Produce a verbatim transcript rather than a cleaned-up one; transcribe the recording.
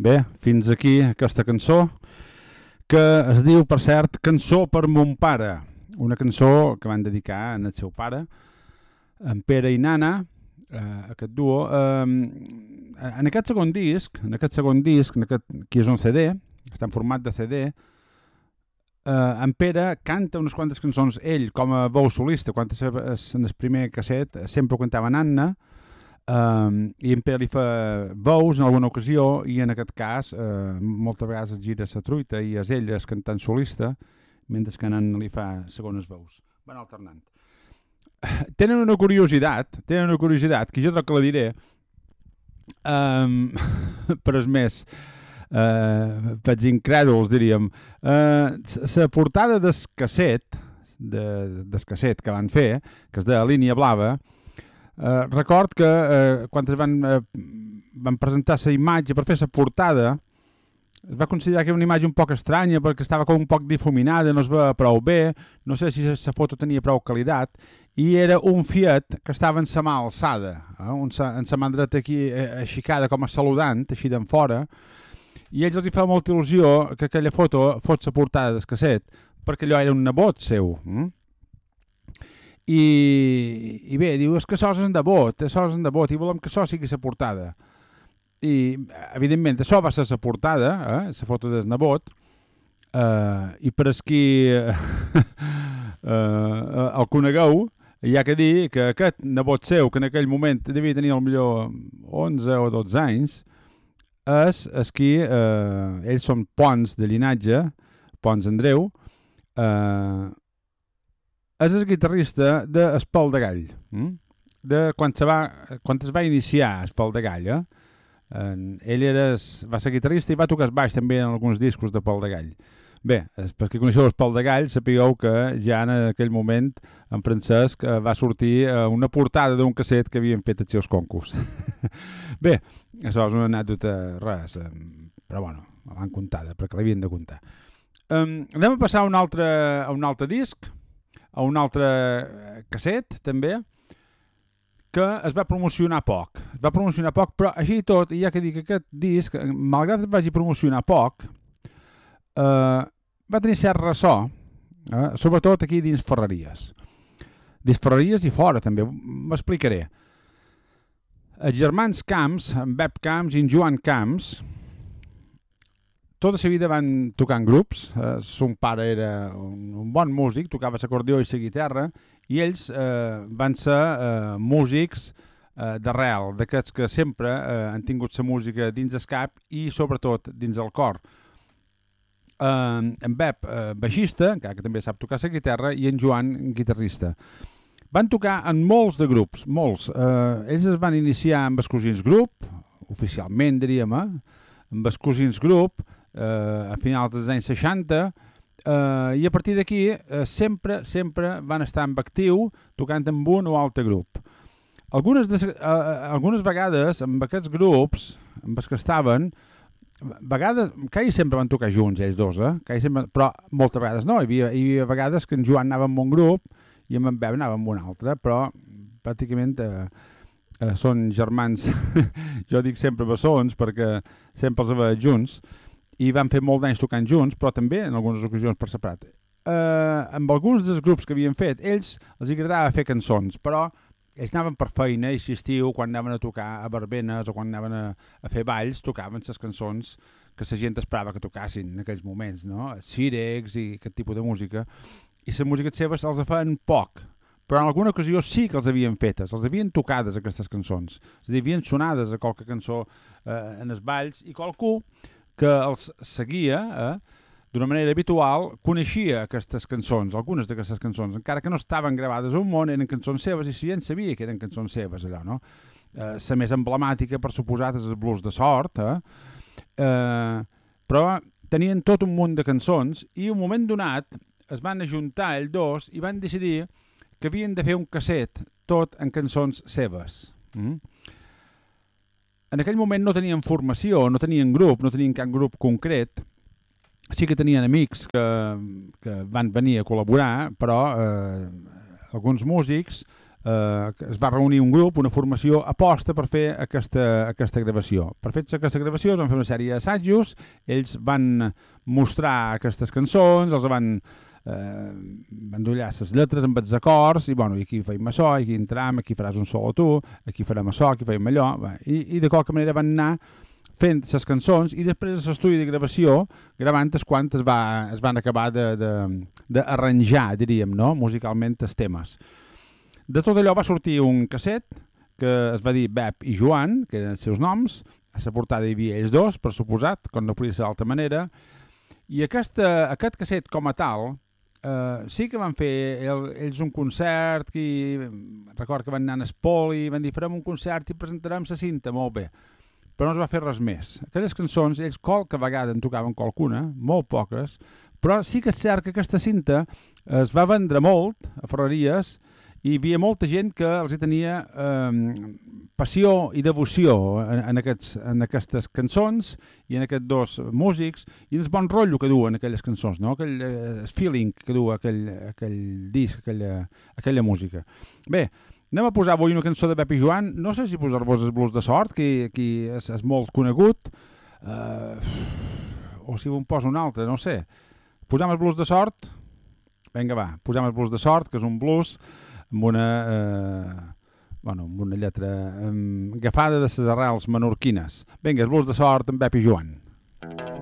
Bé, fins aquí aquesta cançó, que es diu, per cert, Cançó per mon pare, una cançó que van dedicar al seu pare, en Pere i Nana, eh, aquest duo. Eh, en aquest segon disc, en aquest segon disc, en aquest, que és un C D, està en format de C D, eh, en Pere canta unes quantes cançons, ell com a veu solista, quan en el primer casset sempre ho cantava en Anna, um, i en Pere li fa veus en alguna ocasió, i en aquest cas eh, moltes vegades es gira la truita i és ell el cantant solista, mentre que en Anna li fa segones veus. Van alternant. Tenen una curiositat, tenen una curiositat, que jo crec que la diré, um, però és més, uh, pels incrèduls, diríem. Uh, la portada del casset, de, del casset que van fer, que és de Línia Blava, uh, record que uh, quan es van, uh, van presentar la imatge per fer la portada, es va considerar que era una imatge un poc estranya perquè estava com un poc difuminada, no es veia prou bé, no sé si la foto tenia prou qualitat, i era un Fiat que estava en sa mà alçada, eh? un, en sa mà dreta aquí aixicada com a saludant, així d'en fora, i ells els hi fa molta il·lusió que aquella foto fos la portada del casset, perquè allò era un nebot seu. Mm? I, I bé, diu, és que això és un nebot, això és un nebot, i volem que això sigui la portada. I, evidentment, això va ser la portada, eh? La foto del nebot, eh, i per qui eh, eh, el conegueu, hi ha que dir que aquest nebot seu, que en aquell moment devia tenir millor onze o dotze anys, és, és qui, eh, ells són Pons de llinatge, Pons Andreu, eh, és el guitarrista d'Espal de Gall, hm? de quan, se va, quan es va iniciar Espal de Gall, eh? En, ell era, va ser guitarrista i va tocar el baix també en alguns discos de Pol de Gall. Bé, per qui coneixeu el Pol de Gall, sapigueu que ja en aquell moment en Francesc va sortir una portada d'un casset que havien fet els seus concurs. Bé, això és una anècdota res, però bueno, la van contada perquè l'havien de contar. Um, anem a passar a un, altre, a un altre disc, a un altre casset també, que es va promocionar poc. Es va promocionar poc, però així i tot, hi ha que dir que aquest disc, malgrat es vagi promocionar poc, eh, va tenir cert ressò, eh, sobretot aquí dins Ferreries. Dins Ferreries i fora, també, m'explicaré. Els germans Camps, en Bep Camps i en Joan Camps, tota la vida van tocar en grups. Eh, son pare era un, un bon músic, tocava l'acordió i la guitarra, i ells eh, van ser eh, músics eh, d'arrel, d'aquests que sempre eh, han tingut la música dins el cap i sobretot dins el cor. Eh, en Bep, eh, baixista, encara que també sap tocar la guitarra, i en Joan, guitarrista. Van tocar en molts de grups, molts. Eh, ells es van iniciar amb els Cosins Grup, oficialment diríem, eh? amb els Cosins Grup, eh, a finals dels anys seixanta, Uh, i a partir d'aquí uh, sempre, sempre van estar en actiu tocant amb un o altre grup. Algunes, de, uh, algunes vegades amb aquests grups amb els que estaven, vegades, quasi sempre van tocar junts ells dos, eh? sempre, però moltes vegades no, hi havia, hi havia vegades que en Joan anava amb un grup i en Bep anava amb un altre, però pràcticament uh, uh, són germans jo dic sempre bessons perquè sempre els veia junts, i van fer molt d'anys tocant junts, però també en algunes ocasions per separat. Eh, amb alguns dels grups que havien fet, ells els agradava fer cançons, però ells anaven per feina i si estiu, quan anaven a tocar a verbenes o quan anaven a, a fer balls, tocaven les cançons que la gent esperava que tocassin en aquells moments, no? Cirex i aquest tipus de música. I les músiques seves els feien poc, però en alguna ocasió sí que els havien fetes, els havien tocades aquestes cançons, els havien sonades a qualque cançó eh, en els balls, i qualcú que els seguia eh, d'una manera habitual, coneixia aquestes cançons, algunes d'aquestes cançons, encara que no estaven gravades un món, eren cançons seves, i si gent sabia que eren cançons seves, allò, no? Eh, la més emblemàtica, per suposat, és el Blues de Sort, eh? Eh, però tenien tot un munt de cançons, i un moment donat es van ajuntar ells dos i van decidir que havien de fer un casset tot en cançons seves. Mm? En aquell moment no tenien formació, no tenien grup, no tenien cap grup concret. Sí que tenien amics que, que van venir a col·laborar, però eh, alguns músics eh, es va reunir un grup, una formació aposta per fer aquesta, aquesta gravació. Per fer aquesta gravació es van fer una sèrie d'assajos, ells van mostrar aquestes cançons, els van eh, bandollar les lletres amb els acords, i bueno, i aquí feim això, aquí entram, aquí faràs un solo tu, aquí farem això, aquí feim allò, va. i, i de qualque manera van anar fent les cançons, i després de l'estudi de gravació, gravant és quan es, va, es van acabar d'arranjar, diríem, no? Musicalment els temes. De tot allò va sortir un casset que es va dir Bep i Joan, que eren els seus noms, a la portada hi havia ells dos, per suposat, com no podia ser d'altra manera, i aquesta, aquest casset com a tal, Uh, sí que van fer el, ells un concert, i record que van anar a Espoli, van dir farem un concert i presentarem la cinta, molt bé, però no es va fer res més. Aquelles cançons, ells qualque vegada en tocaven qualcuna, molt poques, però sí que és cert que aquesta cinta es va vendre molt a ferreries, i hi havia molta gent que els hi tenia eh, passió i devoció en, en, aquests, en aquestes cançons i en aquests dos músics, i el bon rotllo que duen aquelles cançons, no? Aquell eh, feeling que du aquell, aquell disc, aquella, aquella música. Bé, anem a posar avui una cançó de Pep i Joan, no sé si posar-vos el Blues de Sort, que, que és, és molt conegut, eh, o si em poso un altre, no sé. Posem el Blues de Sort? Vinga, va, posem el Blues de Sort, que és un blues amb una, eh, bueno, amb una lletra eh, agafada de les arrels menorquines. Vinga, el Blues de Sort amb Pep i Joan.